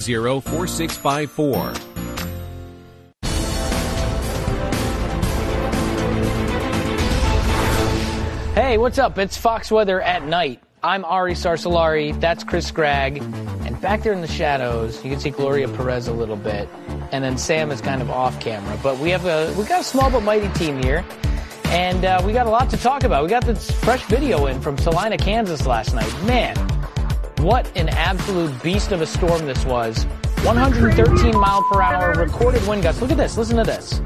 860-4654. Hey, what's up? It's Fox Weather at Night. I'm Ari Sarsalari. That's Chris Gregg. And back there in the shadows, you can see Gloria Perez a little bit. And then Sam is kind of off camera. But we got a small but mighty team here. And we got a lot to talk about. We got this fresh video in from Salina, Kansas last night. Man, what an absolute beast of a storm this was. 113 mile per hour recorded wind gusts. Look at this. Listen to this.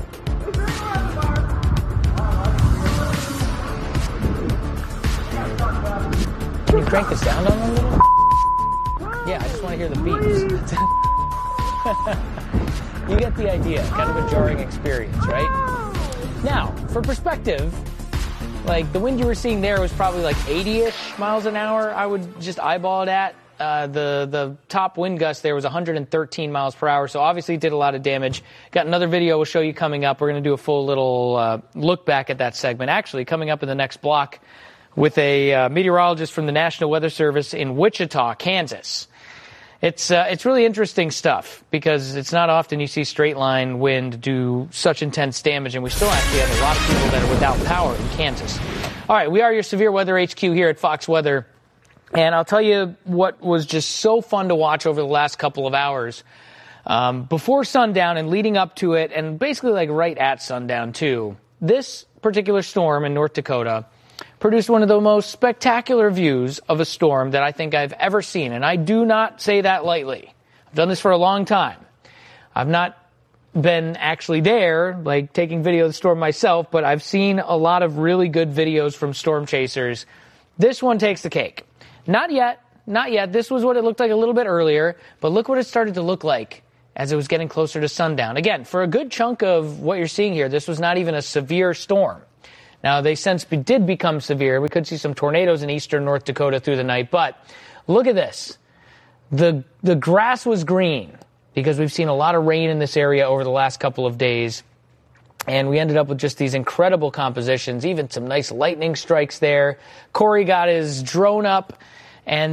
Can you crank the sound on a little? Yeah, I just want to hear the beeps. You get the idea. Kind of a jarring experience, right? Now, for perspective, like the wind you were seeing there was probably like 80-ish miles an hour. I would just eyeball it at. The top wind gust there was 113 miles per hour, so obviously it did a lot of damage. Got another video we'll show you coming up. We're going to do a full little look back at that segment. Actually, coming up in the next block with a meteorologist from the National Weather Service in Wichita, Kansas. It's really interesting stuff because it's not often you see straight line wind do such intense damage, and we still actually have a lot of people that are without power in Kansas. All right, we are your Severe Weather HQ here at Fox Weather, and I'll tell you what was just so fun to watch over the last couple of hours. Before sundown and leading up to it, and basically like right at sundown too, this particular storm in North Dakota produced one of the most spectacular views of a storm that I think I've ever seen. And I do not say that lightly. I've done this for a long time. I've not been actually there, like taking video of the storm myself, but I've seen a lot of really good videos from storm chasers. This one takes the cake. Not yet. Not yet. This was what it looked like a little bit earlier, but look what it started to look like as it was getting closer to sundown. Again, for a good chunk of what you're seeing here, this was not even a severe storm. Now, they since did become severe. We could see some tornadoes in eastern North Dakota through the night. But look at this. The grass was green because we've seen a lot of rain in this area over the last couple of days. And we ended up with just these incredible compositions, even some nice lightning strikes there. Corey got his drone up. And